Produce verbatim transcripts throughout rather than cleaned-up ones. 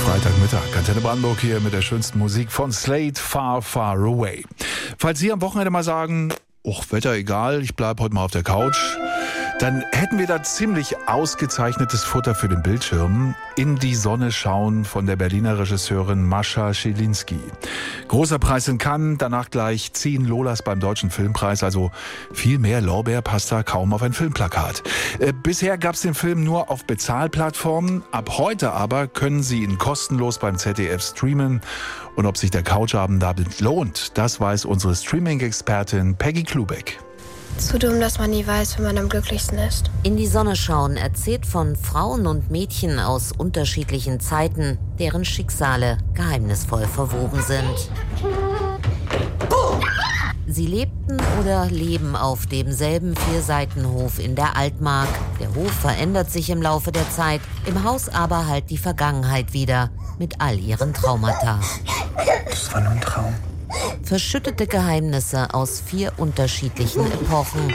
Freitagmittag, Antenne Brandenburg hier mit der schönsten Musik von Slade, Far, Far Away. Falls Sie am Wochenende mal sagen, och, Wetter egal, ich bleib heute mal auf der Couch, dann hätten wir da ziemlich ausgezeichnetes Futter für den Bildschirm. In die Sonne schauen von der Berliner Regisseurin Mascha Schilinski. Großer Preis in Cannes, danach gleich zehn Lolas beim Deutschen Filmpreis. Also viel mehr Lorbeer passt da kaum auf ein Filmplakat. Äh, bisher gab's den Film nur auf Bezahlplattformen. Ab heute aber können Sie ihn kostenlos beim Z D F streamen. Und ob sich der Couchabend damit lohnt, das weiß unsere Streaming-Expertin Peggy Klubeck. Zu dumm, dass man nie weiß, wenn man am glücklichsten ist. In die Sonne schauen erzählt von Frauen und Mädchen aus unterschiedlichen Zeiten, deren Schicksale geheimnisvoll verwoben sind. Sie lebten oder leben auf demselben Vierseitenhof in der Altmark. Der Hof verändert sich im Laufe der Zeit, im Haus aber halt die Vergangenheit wieder mit all ihren Traumata. Das war nur ein Traum. Verschüttete Geheimnisse aus vier unterschiedlichen Epochen.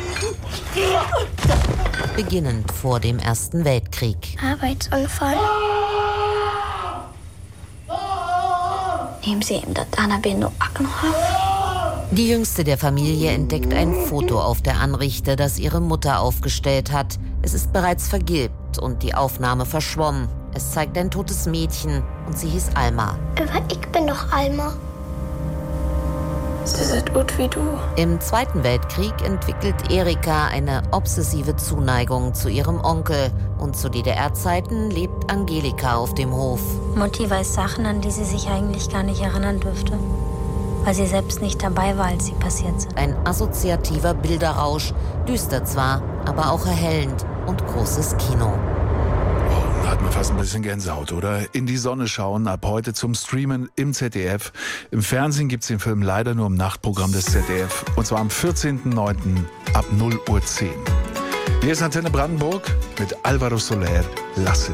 Beginnend vor dem Ersten Weltkrieg. Arbeitsunfall. Nehmen Sie ihm das Annabelle Die Jüngste der Familie entdeckt ein Foto auf der Anrichte, das ihre Mutter aufgestellt hat. Es ist bereits vergilbt und die Aufnahme verschwommen. Es zeigt ein totes Mädchen und sie hieß Alma. Aber ich bin doch Alma. Sie sind gut wie du. Im Zweiten Weltkrieg entwickelt Erika eine obsessive Zuneigung zu ihrem Onkel. Und zu D D R-Zeiten lebt Angelika auf dem Hof. Mutti weiß Sachen, an die sie sich eigentlich gar nicht erinnern dürfte. Weil sie selbst nicht dabei war, als sie passiert sind. Ein assoziativer Bilderrausch, düster zwar, aber auch erhellend und großes Kino. Da hat man fast ein bisschen Gänsehaut, oder? In die Sonne schauen, ab heute zum Streamen im Z D F. Im Fernsehen gibt's den Film leider nur im Nachtprogramm des Z D F. Und zwar am vierzehnten neunten ab null Uhr zehn. Hier ist Antenne Brandenburg mit Alvaro Soler, Lasse.